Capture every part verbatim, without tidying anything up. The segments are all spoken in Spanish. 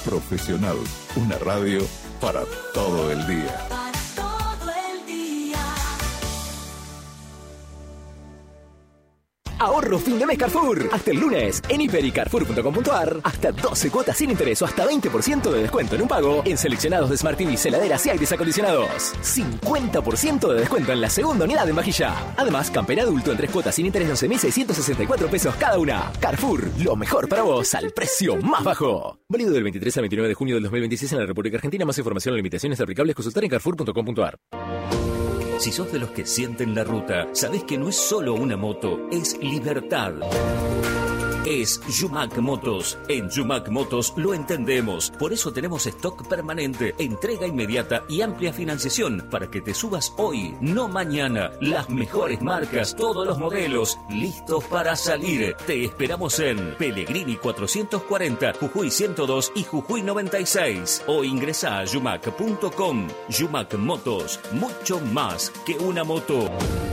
Profesional, una radio para todo el día. Ahorro fin de mes Carrefour. Hasta el lunes, en hiper y carrefour punto com punto a r, hasta doce cuotas sin interés o hasta veinte por ciento de descuento en un pago en seleccionados de Smart T V, heladeras y aires acondicionados. cincuenta por ciento de descuento en la segunda unidad en vajilla. Además, camper adulto en tres cuotas sin interés de once mil seiscientos sesenta y cuatro pesos cada una. Carrefour, lo mejor para vos al precio más bajo. Válido del veintitrés al veintinueve de junio del dos mil veintiséis en la República Argentina. Más información o limitaciones aplicables consultar en carrefour punto com punto a r. Si sos de los que sienten la ruta, sabés que no es solo una moto, es libertad. Es Yumac Motos. En Yumac Motos lo entendemos. Por eso tenemos stock permanente, entrega inmediata y amplia financiación para que te subas hoy, no mañana. Las mejores marcas, todos los modelos, listos para salir. Te esperamos en Pellegrini cuatrocientos cuarenta, Jujuy ciento dos y Jujuy noventa y seis. O ingresa a yumac punto com. Yumac Motos, mucho más que una moto.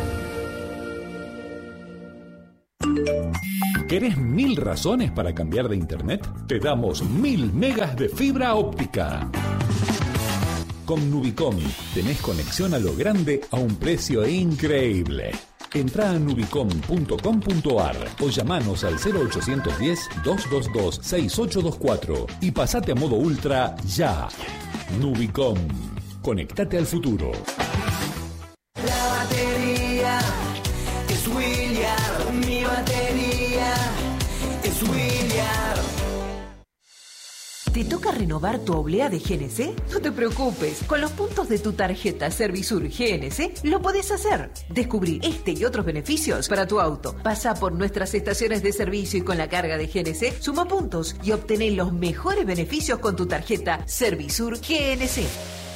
¿Querés mil razones para cambiar de internet? Te damos mil megas de fibra óptica. Con Nubicom tenés conexión a lo grande a un precio increíble. Entrá a nubicom punto com punto a r o llamanos al cero ochocientos diez, doscientos veintidós, sesenta y ocho veinticuatro y pasate a modo ultra ya. Nubicom. Conectate al futuro. La batería es William, mi batería es William. ¿Te toca renovar tu oblea de G N C? No te preocupes, con los puntos de tu tarjeta Servisur G N C lo podés hacer. Descubrí este y otros beneficios para tu auto. Pasa por nuestras estaciones de servicio y con la carga de G N C suma puntos y obtené los mejores beneficios con tu tarjeta Servisur G N C.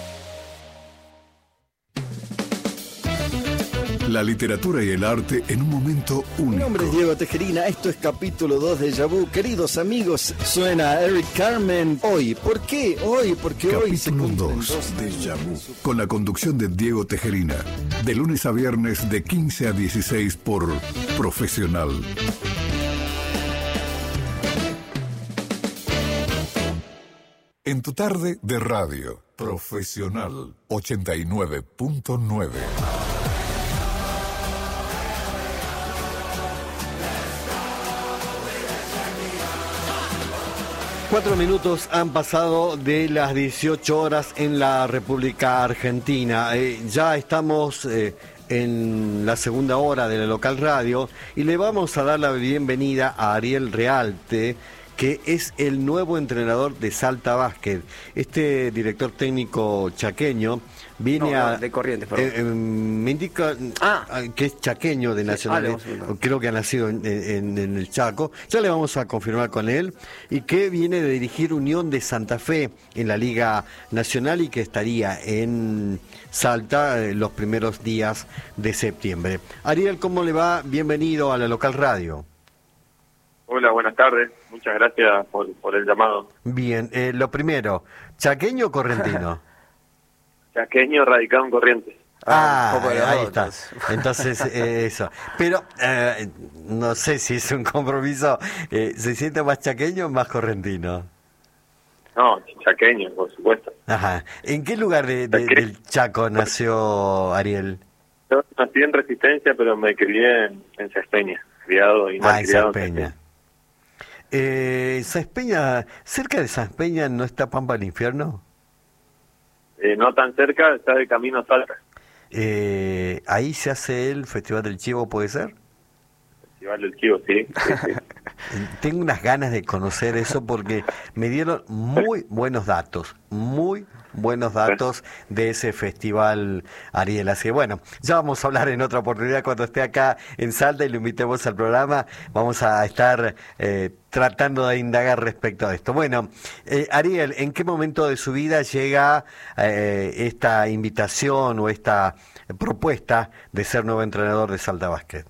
La literatura y el arte en un momento único. Mi nombre es Diego Tejerina, esto es capítulo dos de Déjà Vu. Queridos amigos, suena Eric Carmen. Hoy, ¿por qué? Hoy, porque capítulo hoy se cumplen dos dos de Déjà Vu, con la conducción de Diego Tejerina, de lunes a viernes de quince a dieciséis por Profesional. En tu tarde de radio, Profesional ochenta y nueve punto nueve. Cuatro minutos han pasado de las dieciocho horas en la República Argentina. Eh, ya estamos eh, en la segunda hora de la local radio y le vamos a dar la bienvenida a Ariel Realte, que es el nuevo entrenador de Salta Básquet. Este director técnico chaqueño viene no, a... No, de Corrientes, perdón. Eh, eh, me indica ah. que es chaqueño de nacionalidad, sí, ah, creo que ha nacido en, en, en el Chaco. Ya le vamos a confirmar con él. Y que viene de dirigir Unión de Santa Fe en la Liga Nacional y que estaría en Salta eh, los primeros días de septiembre. Ariel, ¿cómo le va? Bienvenido a la local radio. Hola, buenas tardes. Muchas gracias por, por el llamado. Bien, eh, lo primero, ¿chaqueño o correntino? Chaqueño, radicado en Corrientes. Ah, ah ahí está. Entonces, eh, eso. Pero, eh, no sé si es un compromiso. Eh, ¿Se siente más chaqueño o más correntino? No, chaqueño, por supuesto. Ajá. ¿En qué lugar de, de, del Chaco nació Ariel? Yo nací en Resistencia, pero me crié en, en Saspeña, criado y más ah, en criado Saspeña. Eh, Saspeña, cerca de Saspeña, ¿no está Pampa del Infierno? Eh, no tan cerca, está de camino a Salta. Eh, ¿Ahí se hace el Festival del Chivo, puede ser? Festival del Chivo, sí. sí, sí. Tengo unas ganas de conocer eso porque me dieron muy buenos datos, muy buenos datos de ese festival, Ariel. Así que bueno, ya vamos a hablar en otra oportunidad cuando esté acá en Salta y lo invitemos al programa. Vamos a estar eh, tratando de indagar respecto a esto. Bueno, eh, Ariel, ¿en qué momento de su vida llega eh, esta invitación o esta propuesta de ser nuevo entrenador de Salta Básquet?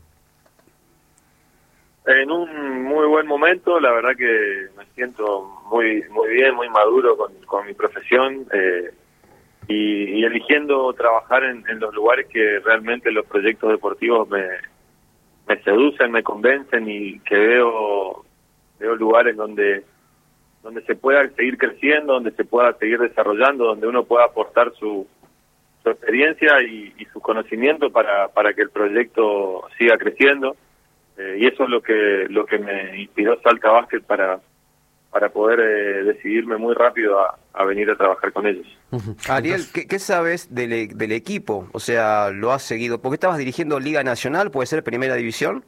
En un muy buen momento, la verdad que me siento muy muy bien, muy maduro con, con mi profesión eh, y, y eligiendo trabajar en, en los lugares que realmente los proyectos deportivos me, me seducen, me convencen y que veo veo lugares donde donde se pueda seguir creciendo, donde se pueda seguir desarrollando, donde uno pueda aportar su, su experiencia y, y su conocimiento para, para que el proyecto siga creciendo. Eh, y eso es lo que lo que me inspiró Salta Básquet para para poder eh, decidirme muy rápido a, a venir a trabajar con ellos. Uh-huh. Ariel, ¿qué, qué sabes del, del equipo? O sea, ¿lo has seguido? ¿Por qué estabas dirigiendo Liga Nacional? ¿Puede ser Primera División?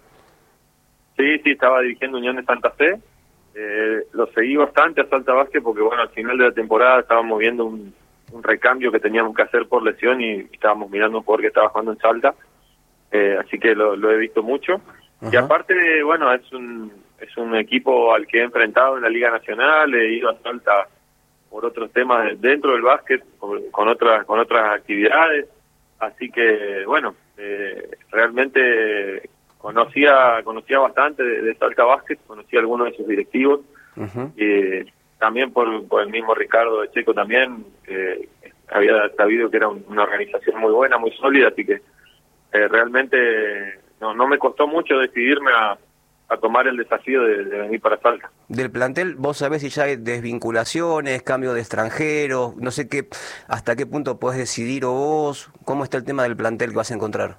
Sí, sí, estaba dirigiendo Unión de Santa Fe. Eh, lo seguí bastante a Salta Básquet porque, bueno, al final de la temporada estábamos viendo un, un recambio que teníamos que hacer por lesión y estábamos mirando un jugador que estaba jugando en Salta. Eh, así que lo, lo he visto mucho. Uh-huh. Y aparte, bueno, es un es un equipo al que he enfrentado en la Liga Nacional, he ido a Salta por otros temas dentro del básquet, con otras con otras actividades, así que, bueno, eh, realmente conocía conocía bastante de, de Salta Básquet, conocía a algunos de sus directivos, uh-huh. y también por, por el mismo Ricardo de Checo también, eh, había sabido que era un, una organización muy buena, muy sólida, así que eh, realmente no, no me costó mucho decidirme a a tomar el desafío de, de venir para Salta. Del plantel, ¿vos sabés si ya hay desvinculaciones, cambio de extranjeros? No sé qué, hasta qué punto podés decidir o vos, ¿cómo está el tema del plantel que vas a encontrar?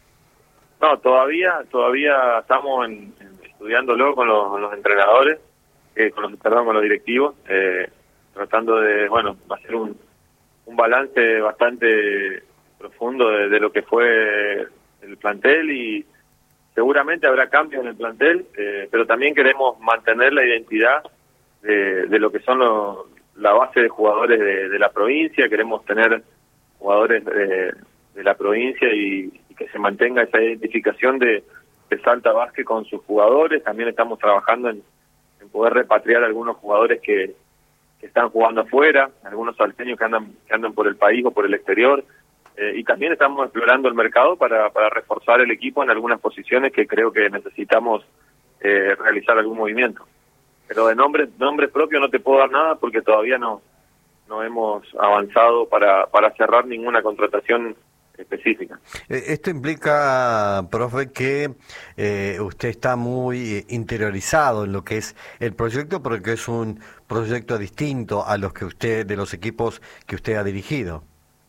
No, todavía todavía estamos en, en estudiándolo con los, con los entrenadores, eh, con los, perdón, con los directivos, eh, tratando de, bueno, hacer un, un balance bastante profundo de, de lo que fue el plantel y seguramente habrá cambios en el plantel, eh, pero también queremos mantener la identidad de, de lo que son los, la base de jugadores de, de la provincia, queremos tener jugadores de, de la provincia y, y que se mantenga esa identificación de, de Salta Básquet con sus jugadores. También estamos trabajando en, en poder repatriar algunos jugadores que, que están jugando afuera, algunos salteños que andan, que andan por el país o por el exterior. Eh, y también estamos explorando el mercado para, para reforzar el equipo en algunas posiciones que creo que necesitamos eh, realizar algún movimiento. Pero de nombre, nombre propio no te puedo dar nada porque todavía no no hemos avanzado para, para cerrar ninguna contratación específica. Esto implica, profe, que eh, usted está muy interiorizado en lo que es el proyecto porque es un proyecto distinto a los que usted, de los equipos que usted ha dirigido.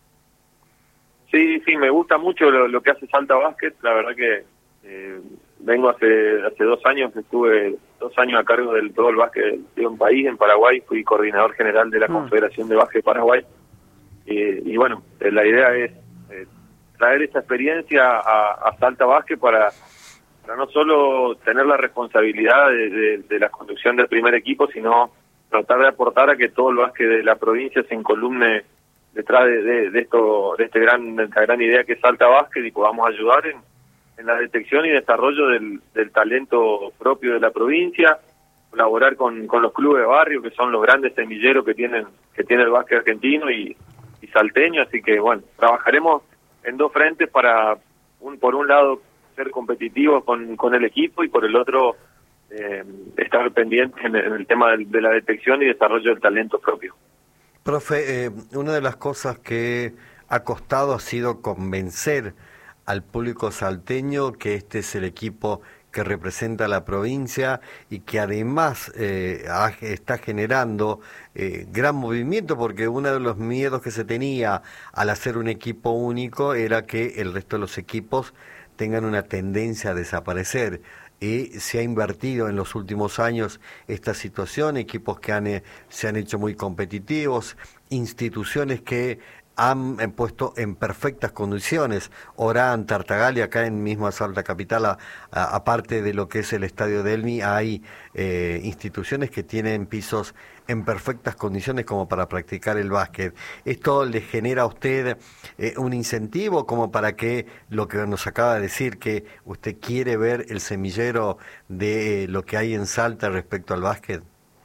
Sí, sí, me gusta mucho lo, lo que hace Salta Básquet. La verdad que eh, vengo hace hace dos años, estuve dos años a cargo del todo el básquet de un país, en Paraguay, fui coordinador general de la mm. Confederación de Básquet Paraguay. Y, y bueno, eh, la idea es eh, traer esta experiencia a, a Salta Básquet para, para no solo tener la responsabilidad de, de, de la conducción del primer equipo, sino tratar de aportar a que todo el básquet de la provincia se encolumne detrás de, de, de esto, de este gran, de esta gran idea que es Salta Básquet y podamos ayudar en, en la detección y desarrollo del, del talento propio de la provincia, colaborar con, con los clubes de barrio que son los grandes semilleros que tienen que tiene el básquet argentino y, y salteño, así que bueno, trabajaremos en dos frentes para un, por un lado ser competitivos con, con el equipo y por el otro eh, estar pendientes en, en el tema de, de la detección y desarrollo del talento propio. Profe, eh, una de las cosas que ha costado ha sido convencer al público salteño que este es el equipo que representa a la provincia y que además eh, está generando eh, gran movimiento, porque uno de los miedos que se tenía al hacer un equipo único era que el resto de los equipos tengan una tendencia a desaparecer. Y se ha invertido en los últimos años esta situación, equipos que han, eh, se han hecho muy competitivos, instituciones que han eh, puesto en perfectas condiciones. Orán, Tartagal, acá en misma Salta Capital, a, a, aparte de lo que es el Estadio Delmi, hay eh, instituciones que tienen pisos en perfectas condiciones como para practicar el básquet. ¿Esto le genera a usted eh, un incentivo como para que lo que nos acaba de decir, que usted quiere ver el semillero de eh, lo que hay en Salta respecto al básquet?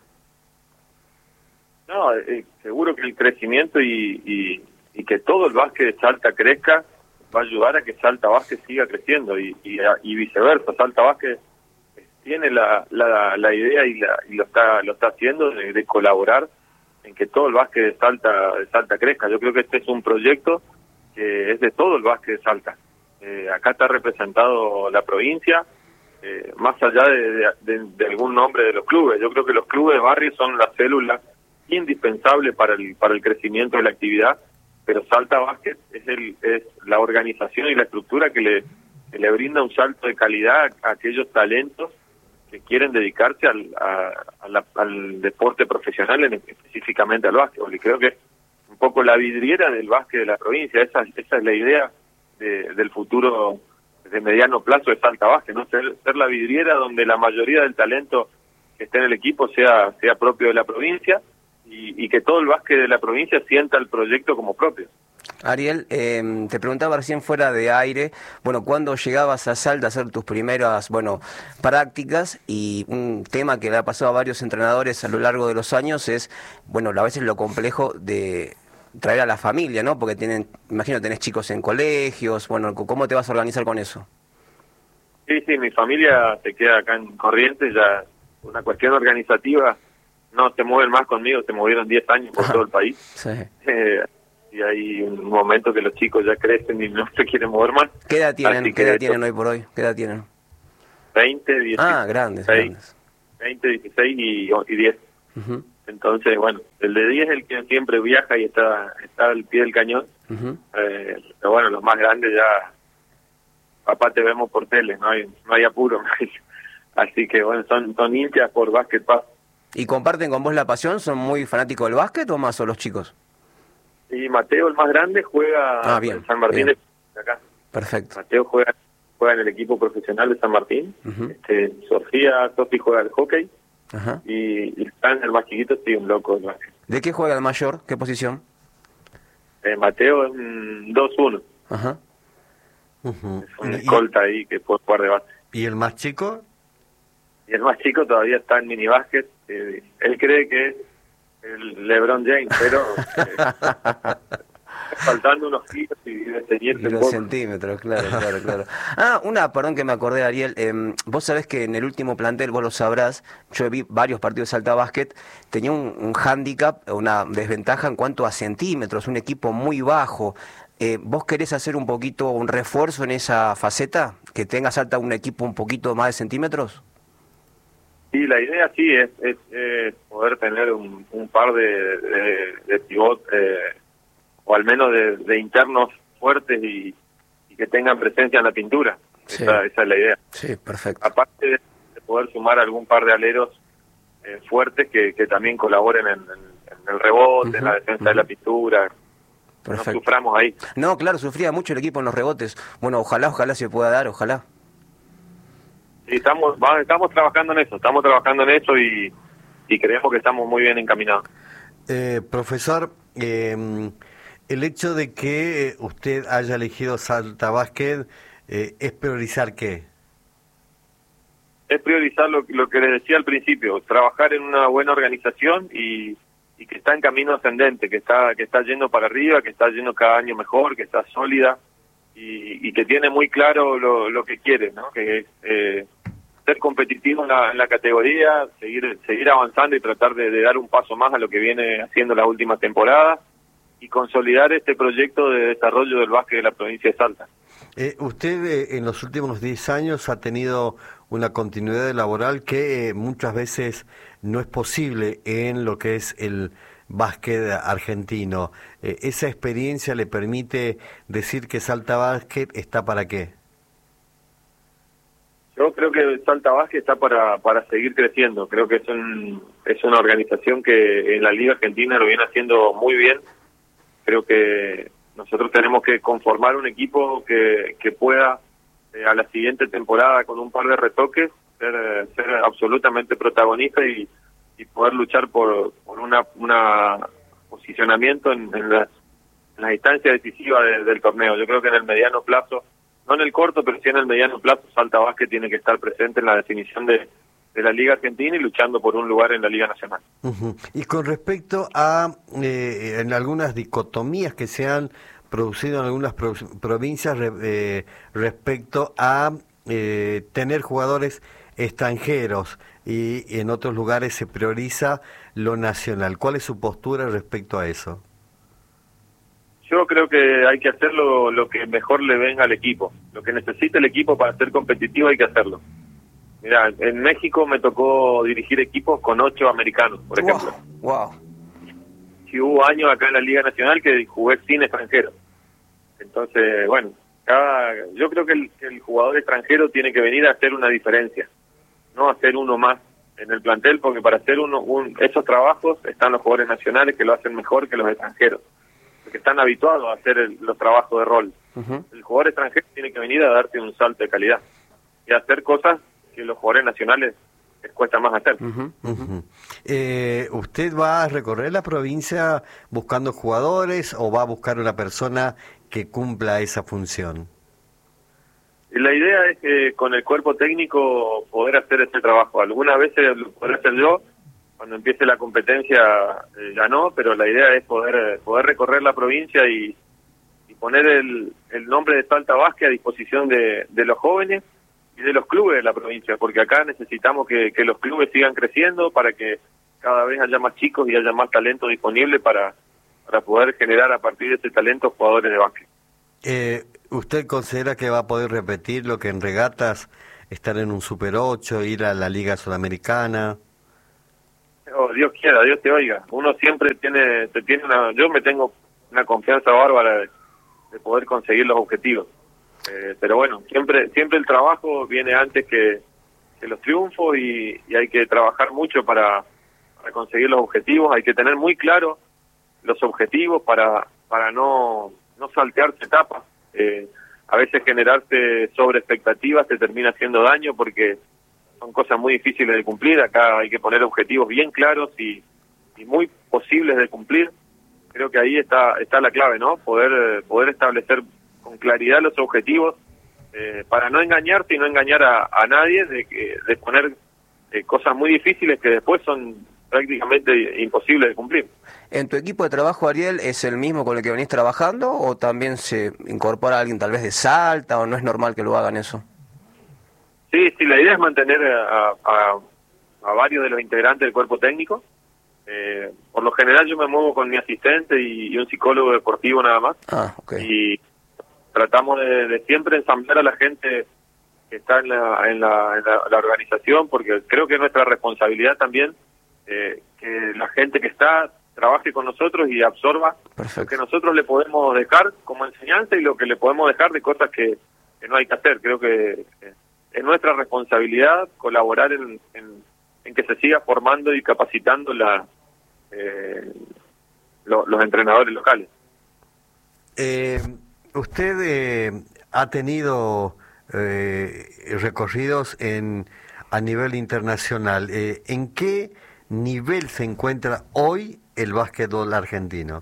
No, eh, seguro que el crecimiento y, y, y que todo el básquet de Salta crezca va a ayudar a que Salta Básquet siga creciendo y, y, y viceversa. Salta Básquet tiene la, la, la idea y, la, y lo está lo está haciendo de, de colaborar en que todo el básquet de Salta de Salta crezca. Yo creo que este es un proyecto que es de todo el básquet de Salta. Eh, acá está representado la provincia, eh, más allá de, de, de, de algún nombre de los clubes. Yo creo que los clubes de barrio son la célula indispensable para el para el crecimiento de la actividad, pero Salta Básquet es el es la organización y la estructura que le que le brinda un salto de calidad a aquellos talentos que quieren dedicarse al a, a la, al deporte profesional, en, específicamente al básquetbol. Y creo que es un poco la vidriera del básquet de la provincia. Esa esa es la idea de, del futuro de mediano plazo de Salta Básquet, ¿no? Ser, ser la vidriera donde la mayoría del talento que esté en el equipo sea sea propio de la provincia. Y, y que todo el básquet de la provincia sienta el proyecto como propio. Ariel, eh, te preguntaba recién fuera de aire, bueno, ¿cuándo llegabas a Salta a hacer tus primeras, bueno, prácticas? Y un tema que le ha pasado a varios entrenadores a lo largo de los años es, bueno, a veces lo complejo de traer a la familia, ¿no? Porque tienen, imagino, tenés chicos en colegios, bueno, ¿cómo te vas a organizar con eso? Sí, sí, mi familia se queda acá en Corrientes, ya una cuestión organizativa. No se mueven más conmigo, se movieron diez años por todo el país. Sí. Eh, y hay un momento que los chicos ya crecen y no se quieren mover más. ¿Qué edad tienen, Así ¿qué edad que tienen hoy por hoy? ¿Qué edad tienen? veinte, dieciséis. Ah, grandes, grandes. veinte, dieciséis y, y diez. Uh-huh. Entonces, bueno, el de diez es el que siempre viaja y está está al pie del cañón. Uh-huh. Eh, pero bueno, los más grandes ya, papá, te vemos por tele, no hay no hay apuro. Así que bueno, son, son hinchas por Básquet Paz. ¿Y comparten con vos la pasión? ¿Son muy fanáticos del básquet o más son los chicos? Y Mateo, el más grande, juega ah, bien, en San Martín bien. de acá. Perfecto. Mateo juega juega en el equipo profesional de San Martín. Uh-huh. este, Sofía, Sofi juega al hockey. Ajá. Y, y Stan, el más chiquito, sí, un loco del básquet. ¿De qué juega el mayor? ¿Qué posición? Eh, Mateo es un dos uno. Ajá. Uh-huh. Es un escolta ahí que puede jugar de base. ¿Y el más chico? Y el más chico todavía está en minibásquet. Eh, él cree que es el LeBron James, pero eh, faltando unos kilos y de los centímetros, claro, claro, claro. Ah, una, perdón que me acordé, Ariel. Eh, vos sabés que en el último plantel, vos lo sabrás, yo vi varios partidos de Salta Básquet, tenía un, un hándicap, una desventaja en cuanto a centímetros, un equipo muy bajo. Eh, ¿Vos querés hacer un poquito, un refuerzo en esa faceta? ¿Que tenga Salta un equipo un poquito más de centímetros? Sí, la idea sí es, es, es poder tener un, un par de, de, de pivot, eh, o al menos de, de internos fuertes y, y que tengan presencia en la pintura. Sí. Esa, esa es la idea. Sí, perfecto. Aparte de, de poder sumar algún par de aleros eh, fuertes que, que también colaboren en, en, en el rebote, uh-huh, en la defensa uh-huh. de la pintura. Perfecto. No suframos ahí. No, claro, sufría mucho el equipo en los rebotes. Bueno, ojalá, ojalá se pueda dar, ojalá. Sí, estamos, estamos trabajando en eso, estamos trabajando en eso y, y creemos que estamos muy bien encaminados. Eh, profesor, eh, el hecho de que usted haya elegido Salta Básquet, eh, ¿es priorizar qué? Es priorizar lo, lo que les decía al principio, trabajar en una buena organización y, y que está en camino ascendente, que está que está yendo para arriba, que está yendo cada año mejor, que está sólida y, y que tiene muy claro lo, lo que quiere, ¿no? Que es eh, ser competitivo en la, en la categoría, seguir seguir avanzando y tratar de, de dar un paso más a lo que viene haciendo la última temporada y consolidar este proyecto de desarrollo del básquet de la provincia de Salta. Eh, usted eh, en los últimos diez años ha tenido una continuidad laboral que eh, muchas veces no es posible en lo que es el básquet argentino. Eh, ¿Esa experiencia le permite decir que Salta Básquet está para qué? Yo creo que Salta Básquet está para para seguir creciendo. Creo que es un es una organización que en la Liga Argentina lo viene haciendo muy bien. Creo que nosotros tenemos que conformar un equipo que, que pueda eh, a la siguiente temporada con un par de retoques ser, eh, ser absolutamente protagonista y, y poder luchar por, por una una posicionamiento en, en las en las instancias decisivas de, del torneo. Yo creo que en el mediano plazo, no en el corto, pero sí en el mediano plazo, Salta Básquet tiene que estar presente en la definición de, de la Liga Argentina y luchando por un lugar en la Liga Nacional. Uh-huh. Y con respecto a eh, en algunas dicotomías que se han producido en algunas pro- provincias re, eh, respecto a eh, tener jugadores extranjeros y, y en otros lugares se prioriza lo nacional. ¿Cuál es su postura respecto a eso? Yo creo que hay que hacer lo, lo que mejor le venga al equipo. Lo que necesita el equipo para ser competitivo hay que hacerlo. Mira, en México me tocó dirigir equipos con ocho americanos, por ejemplo. Wow. Sí, hubo años acá en la Liga Nacional que jugué sin extranjeros. Entonces, bueno, cada, yo creo que el, que el jugador extranjero tiene que venir a hacer una diferencia, no hacer uno más en el plantel, porque para hacer uno un, esos trabajos están los jugadores nacionales que lo hacen mejor que los extranjeros, porque están habituados a hacer el, los trabajos de rol. Uh-huh. El jugador extranjero tiene que venir a darte un salto de calidad y a hacer cosas que los jugadores nacionales les cuesta más hacer. Uh-huh, uh-huh. Eh, ¿Usted va a recorrer la provincia buscando jugadores o va a buscar una persona que cumpla esa función? La idea es que con el cuerpo técnico poder hacer este trabajo. Algunas veces lo podré hacer yo, cuando empiece la competencia eh, ya no, pero la idea es poder poder recorrer la provincia y, y poner el, el nombre de Salta Básquet a disposición de, de los jóvenes y de los clubes de la provincia, porque acá necesitamos que, que los clubes sigan creciendo para que cada vez haya más chicos y haya más talento disponible para, para poder generar a partir de ese talento jugadores de básquet. Eh, ¿Usted considera que va a poder repetir lo que en regatas, estar en un Super ocho, ir a la Liga Sudamericana? Oh, Dios quiera, Dios te oiga. Uno siempre tiene, te tiene una, yo me tengo una confianza bárbara de, de poder conseguir los objetivos. Eh, pero bueno, siempre siempre el trabajo viene antes que, que los triunfos y, y hay que trabajar mucho para, para conseguir los objetivos. Hay que tener muy claro los objetivos para para no no saltearse etapas. Eh, a veces generarse sobre expectativas te termina haciendo daño porque son cosas muy difíciles de cumplir. Acá hay que poner objetivos bien claros y, y muy posibles de cumplir. Creo que ahí está está la clave, ¿no? Poder poder establecer con claridad los objetivos eh, para no engañarte y no engañar a, a nadie de que de poner eh, cosas muy difíciles que después son prácticamente imposibles de cumplir. ¿En tu equipo de trabajo, Ariel, es el mismo con el que venís trabajando o también se incorpora alguien tal vez de Salta o no es normal que lo hagan eso? Sí, sí, la idea es mantener a, a, a varios de los integrantes del cuerpo técnico. Eh, por lo general yo me muevo con mi asistente y, y un psicólogo deportivo nada más. Ah, okay. Y tratamos de, de siempre ensamblar a la gente que está en la, en la, en la, la organización, porque creo que es nuestra responsabilidad también eh, que la gente que está trabaje con nosotros y absorba Perfecto. Lo que nosotros le podemos dejar como enseñanza y lo que le podemos dejar de cosas que, que no hay que hacer. Creo que eh, es nuestra responsabilidad colaborar en, en, en que se siga formando y capacitando la, eh, lo, los entrenadores locales. Eh, usted eh, ha tenido eh, recorridos en a nivel internacional. Eh, ¿En qué nivel se encuentra hoy el básquetbol argentino?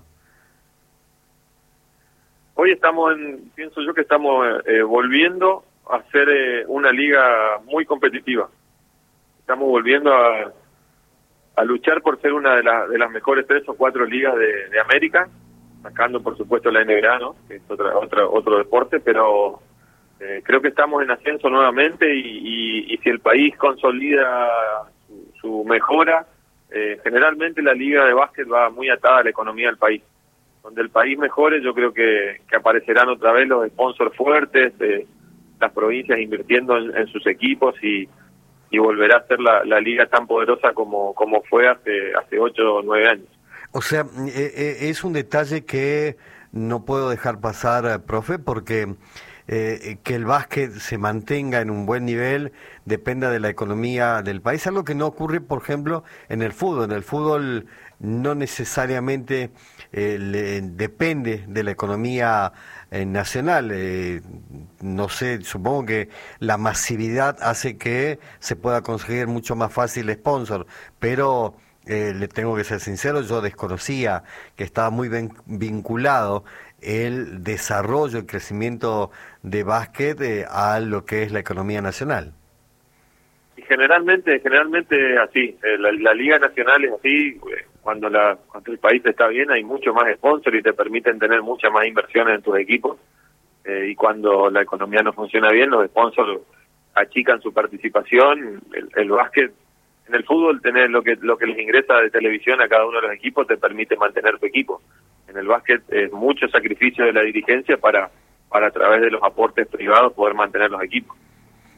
Hoy estamos en, pienso yo que estamos eh, volviendo a ser eh, una liga muy competitiva. Estamos volviendo a, a luchar por ser una de, la, de las mejores tres o cuatro ligas de, de América, sacando por supuesto la N B A, ¿no? Que es otra, otra, otro deporte, pero eh, creo que estamos en ascenso nuevamente y, y, y si el país consolida su, su mejora, eh, generalmente la liga de básquet va muy atada a la economía del país. Donde el país mejore, yo creo que, que aparecerán otra vez los sponsors fuertes, de las provincias invirtiendo en, en sus equipos y, y volverá a ser la, la liga tan poderosa como, como fue hace hace ocho o nueve años. O sea, eh, es un detalle que no puedo dejar pasar, profe, porque eh, que el básquet se mantenga en un buen nivel dependa de la economía del país, algo que no ocurre, por ejemplo, en el fútbol. En el fútbol no necesariamente eh, le, depende de la economía eh, nacional. Eh, no sé, supongo que la masividad hace que se pueda conseguir mucho más fácil sponsor, pero eh, le tengo que ser sincero, yo desconocía que estaba muy bien vinculado el desarrollo, el crecimiento de básquet eh, a lo que es la economía nacional. Y generalmente, generalmente así, eh, la, la Liga Nacional es así, eh, cuando, la, cuando el país está bien hay mucho más sponsor y te permiten tener muchas más inversiones en tus equipos, eh, y cuando la economía no funciona bien, los sponsors achican su participación. El, el básquet, en el fútbol, tener lo que lo que les ingresa de televisión a cada uno de los equipos te permite mantener tu equipo. En el básquet es mucho sacrificio de la dirigencia para, para a través de los aportes privados poder mantener los equipos.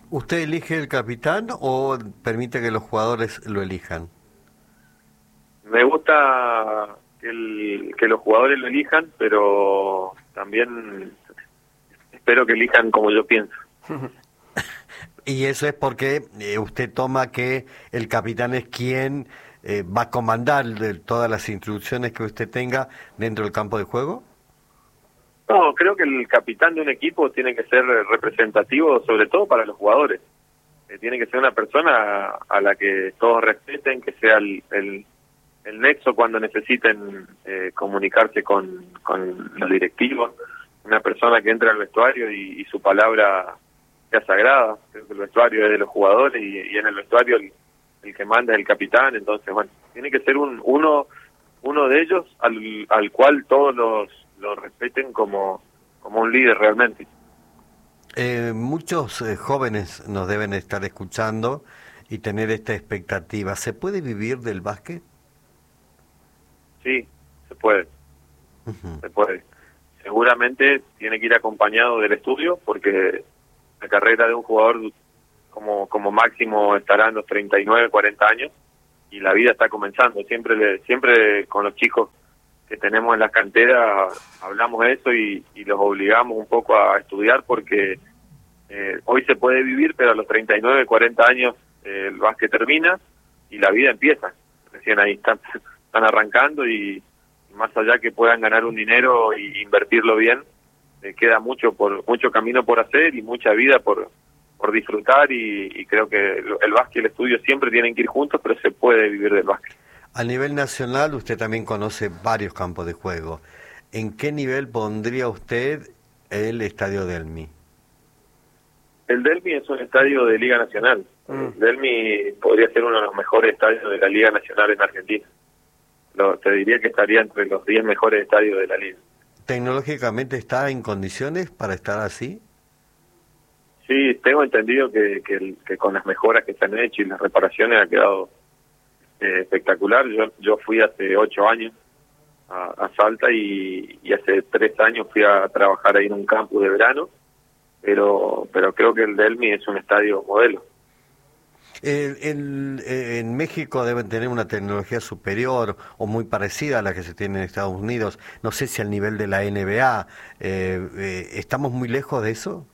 ¿Usted elige el capitán o permite que los jugadores lo elijan? Me gusta que, el, que los jugadores lo elijan, pero también espero que elijan como yo pienso. Y eso es porque eh, usted toma que el capitán es quien eh, va a comandar de todas las instrucciones que usted tenga dentro del campo de juego. No, creo que el capitán de un equipo tiene que ser representativo, sobre todo para los jugadores. Eh, tiene que ser una persona a la que todos respeten, que sea el, el, el nexo cuando necesiten eh, comunicarse con, con los directivos. Una persona que entra al vestuario y, y su palabra sea sagrada. Creo que el vestuario es de los jugadores y, y en el vestuario el, el que manda es el capitán. Entonces, bueno, tiene que ser un uno uno de ellos al, al cual todos los lo respeten como, como un líder realmente. Eh, muchos eh, jóvenes nos deben estar escuchando y tener esta expectativa. ¿Se puede vivir del básquet? Sí, se puede. Uh-huh. Se puede. Seguramente tiene que ir acompañado del estudio, porque la carrera de un jugador como, como máximo estará en los treinta y nueve, cuarenta años y la vida está comenzando. Siempre, le, siempre con los chicos que tenemos en la cantera hablamos de eso y, y los obligamos un poco a estudiar, porque eh, hoy se puede vivir, pero a los treinta y nueve, cuarenta años eh, el básquet termina y la vida empieza. Recién ahí están, están arrancando y, y más allá que puedan ganar un dinero y invertirlo bien, eh, queda mucho por mucho camino por hacer y mucha vida por por disfrutar y, y creo que el, el básquet y el estudio siempre tienen que ir juntos, pero se puede vivir del básquet. A nivel nacional, usted también conoce varios campos de juego. ¿En qué nivel pondría usted el Estadio Delmi? El Delmi es un estadio de Liga Nacional. Mm. El Delmi podría ser uno de los mejores estadios de la Liga Nacional en Argentina. Lo, te diría que estaría entre los diez mejores estadios de la Liga. ¿Tecnológicamente está en condiciones para estar así? Sí, tengo entendido que, que, que con las mejoras que se han hecho y las reparaciones ha quedado Eh, espectacular. Yo yo fui hace ocho años a, a Salta y, y hace tres años fui a trabajar ahí en un campus de verano, pero pero creo que el Delmi es un estadio modelo. El, el, en México deben tener una tecnología superior o muy parecida a la que se tiene en Estados Unidos. No sé si al nivel de la N B A. Eh, eh, ¿Estamos muy lejos de eso?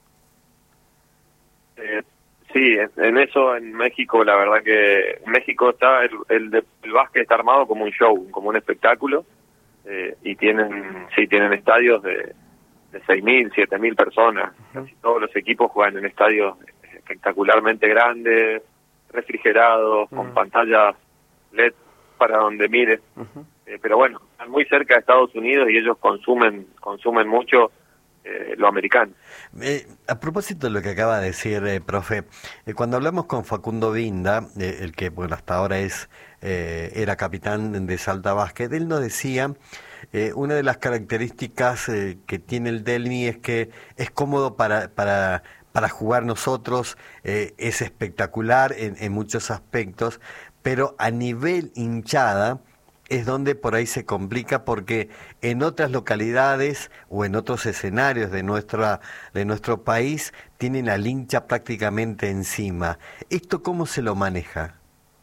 Eh, Sí, en eso en México, la verdad que en México está el, el, el básquet está armado como un show, como un espectáculo, eh, y tienen sí tienen estadios de, de seis mil, siete mil personas. Casi todos los equipos juegan en estadios espectacularmente grandes, refrigerados, uh-huh. con pantallas L E D para donde mires. Uh-huh. Eh, pero bueno, están muy cerca de Estados Unidos y ellos consumen consumen mucho Eh, lo americano. Eh, a propósito de lo que acaba de decir, eh, profe, eh, cuando hablamos con Facundo Vinda, eh, el que bueno hasta ahora es eh, era capitán de Salta Básquet, él nos decía, eh, una de las características eh, que tiene el Delmi es que es cómodo para para para jugar nosotros, eh, es espectacular en, en muchos aspectos, pero a nivel hinchada es donde por ahí se complica, porque en otras localidades o en otros escenarios de nuestra de nuestro país tienen al hincha prácticamente encima. ¿Esto cómo se lo maneja?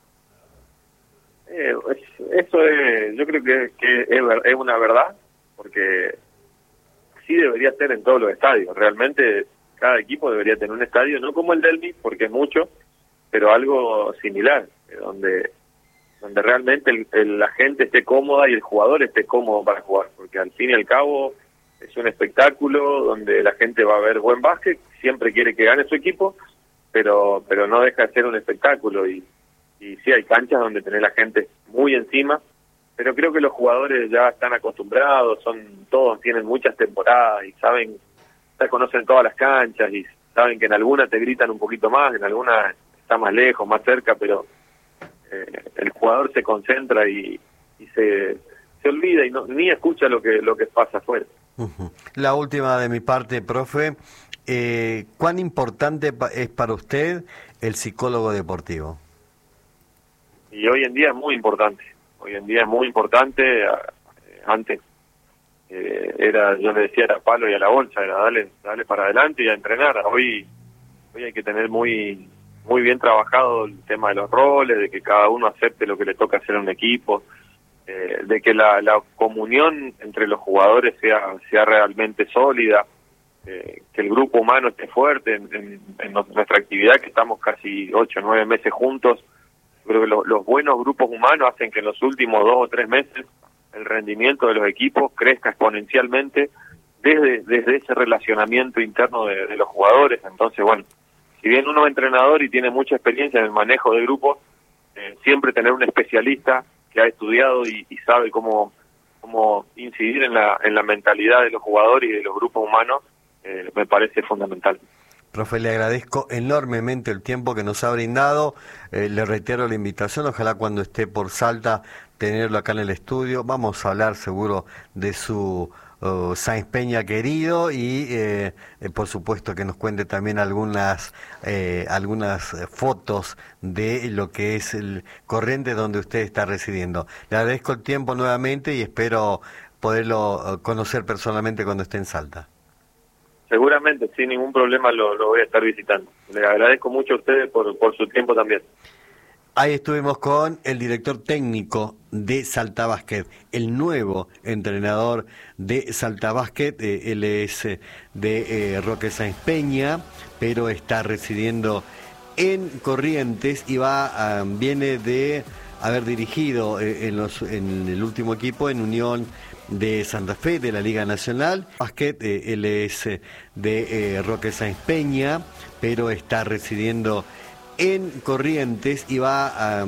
Eh, eso es, yo creo que, que es, es una verdad, porque sí debería ser en todos los estadios. Realmente cada equipo debería tener un estadio, no como el Delmi, porque es mucho, pero algo similar, donde donde realmente el, el, la gente esté cómoda y el jugador esté cómodo para jugar, porque al fin y al cabo es un espectáculo donde la gente va a ver buen básquet, siempre quiere que gane su equipo, pero pero no deja de ser un espectáculo y, y sí hay canchas donde tener la gente muy encima, pero creo que los jugadores ya están acostumbrados, son todos tienen muchas temporadas y saben, ya conocen todas las canchas y saben que en algunas te gritan un poquito más, en algunas está más lejos, más cerca, pero Eh, el jugador se concentra y, y se se olvida y no ni escucha lo que lo que pasa afuera. Uh-huh. La última de mi parte, profe, eh, ¿cuán importante pa- es para usted el psicólogo deportivo? Y hoy en día es muy importante, hoy en día es muy importante. Eh, antes eh, era, yo le decía, era palo y a la bolsa, era darle, darle para adelante y a entrenar. Hoy hoy hay que tener muy muy bien trabajado el tema de los roles, de que cada uno acepte lo que le toca hacer a un equipo, eh, de que la, la comunión entre los jugadores sea sea realmente sólida, eh, que el grupo humano esté fuerte en, en, en nuestra actividad, que estamos casi ocho o nueve meses juntos. Creo que lo, los buenos grupos humanos hacen que en los últimos dos o tres meses el rendimiento de los equipos crezca exponencialmente desde desde ese relacionamiento interno de, de los jugadores. Entonces, bueno, si bien uno es entrenador y tiene mucha experiencia en el manejo de grupos, eh, siempre tener un especialista que ha estudiado y, y sabe cómo cómo incidir en la en la mentalidad de los jugadores y de los grupos humanos, eh, me parece fundamental. Profe, le agradezco enormemente el tiempo que nos ha brindado, eh, le reitero la invitación, ojalá cuando esté por Salta tenerlo acá en el estudio. Vamos a hablar seguro de su uh, Sáenz Peña querido y eh, eh, por supuesto que nos cuente también algunas eh, algunas fotos de lo que es el Corrientes donde usted está residiendo. Le agradezco el tiempo nuevamente y espero poderlo uh, conocer personalmente cuando esté en Salta. Seguramente, sin ningún problema lo, lo voy a estar visitando. Les agradezco mucho a ustedes por, por su tiempo también. Ahí estuvimos con el director técnico de Salta Basket, el nuevo entrenador de Salta Basket. Eh, él es eh, de eh, Roque Sáenz Peña, pero está residiendo en Corrientes y va uh, viene de haber dirigido eh, en, los, en el último equipo en Unión de Santa Fe, de la Liga Nacional. Basket, eh, él es eh, de eh, Roque Sáenz Peña, pero está residiendo en Corrientes y va a